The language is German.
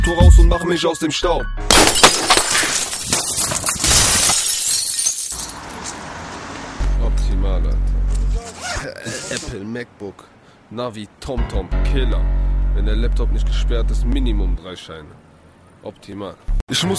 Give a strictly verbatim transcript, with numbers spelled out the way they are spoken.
Tor raus und mach mich aus dem Staub. Optimal, Alter. Apple, MacBook, Navi, TomTom, Killer. Wenn der Laptop nicht gesperrt ist, Minimum drei Scheine. Optimal. Ich muss